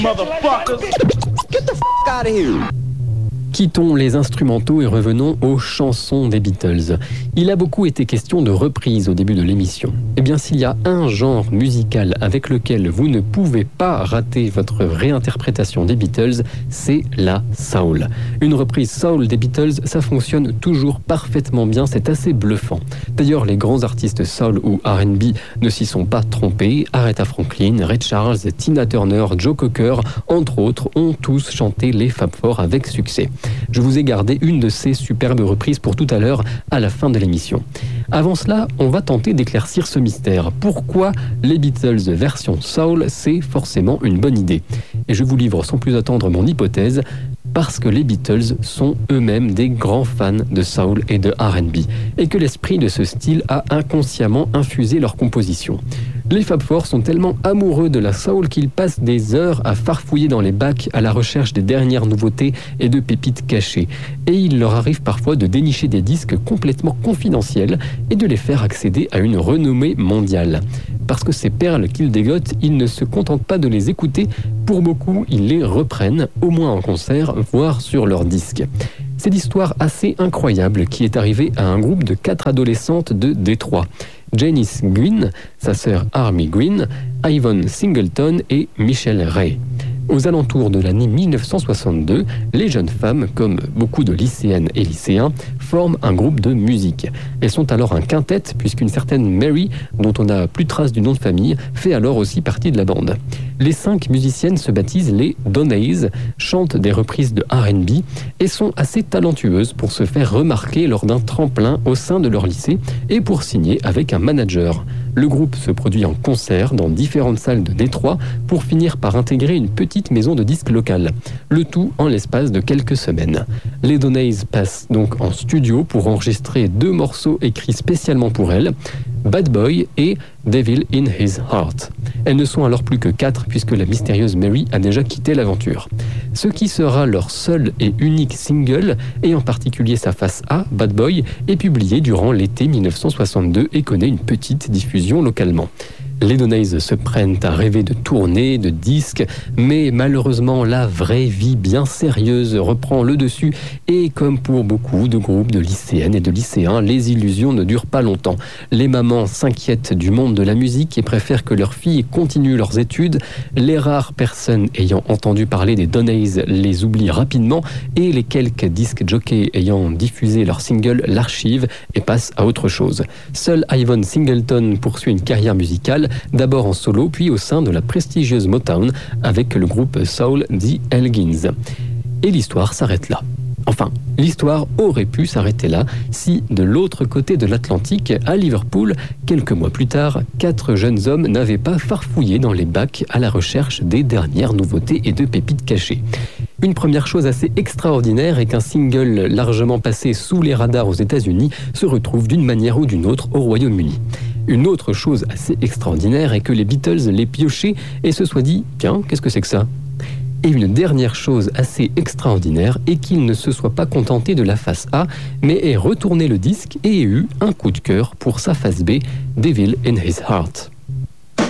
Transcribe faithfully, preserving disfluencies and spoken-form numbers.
Motherfuckers. Get the f*** out of here. Quittons les instrumentaux et revenons aux chansons des Beatles. Il a beaucoup été question de reprises au début de l'émission. Eh bien, s'il y a un genre musical avec lequel vous ne pouvez pas rater votre réinterprétation des Beatles, c'est la soul. Une reprise soul des Beatles, ça fonctionne toujours parfaitement bien, c'est assez bluffant. D'ailleurs, les grands artistes soul ou R and B ne s'y sont pas trompés. Aretha Franklin, Ray Charles, Tina Turner, Joe Cocker, entre autres, ont tous chanté les Fab Four avec succès. Je vous ai gardé une de ces superbes reprises pour tout à l'heure, à la fin de l'émission. Avant cela, on va tenter d'éclaircir ce mystère. Pourquoi les Beatles version soul, c'est forcément une bonne idée? Et je vous livre sans plus attendre mon hypothèse, parce que les Beatles sont eux-mêmes des grands fans de soul et de R and B, et que l'esprit de ce style a inconsciemment infusé leur composition. Les Fab Four sont tellement amoureux de la soul qu'ils passent des heures à farfouiller dans les bacs à la recherche des dernières nouveautés et de pépites cachées. Et il leur arrive parfois de dénicher des disques complètement confidentiels et de les faire accéder à une renommée mondiale. Parce que ces perles qu'ils dégotent, ils ne se contentent pas de les écouter. Pour beaucoup, ils les reprennent, au moins en concert, voire sur leur disque. C'est l'histoire assez incroyable qui est arrivée à un groupe de quatre adolescentes de Détroit. Janice Gwynn, sa sœur Amy Gwynn, Yvonne Singleton et Michelle Ray. Aux alentours de l'année mille neuf cent soixante-deux, les jeunes femmes, comme beaucoup de lycéennes et lycéens, forment un groupe de musique. Elles sont alors un quintet, puisqu'une certaine Mary, dont on n'a plus trace du nom de famille, fait alors aussi partie de la bande. Les cinq musiciennes se baptisent les Donnays, chantent des reprises de R and B et sont assez talentueuses pour se faire remarquer lors d'un tremplin au sein de leur lycée et pour signer avec un manager. Le groupe se produit en concert dans différentes salles de Détroit pour finir par intégrer une petite maison de disques locale. Le tout en l'espace de quelques semaines. Les Donnays passent donc en studio pour enregistrer deux morceaux écrits spécialement pour elles, Bad Boy et Devil in His Heart. Elles ne sont alors plus que quatre puisque la mystérieuse Mary a déjà quitté l'aventure. Ce qui sera leur seul et unique single, et en particulier sa face A, Bad Boy, est publié durant l'été mille neuf cent soixante-deux et connaît une petite diffusion localement. Les Donnays se prennent à rêver de tournées, de disques, mais malheureusement la vraie vie bien sérieuse reprend le dessus et comme pour beaucoup de groupes de lycéennes et de lycéens, les illusions ne durent pas longtemps. Les mamans s'inquiètent du monde de la musique et préfèrent que leurs filles continuent leurs études. Les rares personnes ayant entendu parler des Donnays les oublient rapidement et les quelques disques jockeys ayant diffusé leur single l'archivent et passent à autre chose. Seule Yvonne Singleton poursuit une carrière musicale, d'abord en solo, puis au sein de la prestigieuse Motown avec le groupe soul The Elgins. Et l'histoire s'arrête là. Enfin, l'histoire aurait pu s'arrêter là si, de l'autre côté de l'Atlantique, à Liverpool, quelques mois plus tard, quatre jeunes hommes n'avaient pas farfouillé dans les bacs à la recherche des dernières nouveautés et de pépites cachées. Une première chose assez extraordinaire est qu'un single largement passé sous les radars aux États-Unis se retrouve d'une manière ou d'une autre au Royaume-Uni. Une autre chose assez extraordinaire est que les Beatles l'aient pioché et se soient dit « Tiens, qu'est-ce que c'est que ça ?» Et une dernière chose assez extraordinaire est qu'ils ne se soient pas contentés de la face A, mais aient retourné le disque et aient eu un coup de cœur pour sa face B, Devil in His Heart.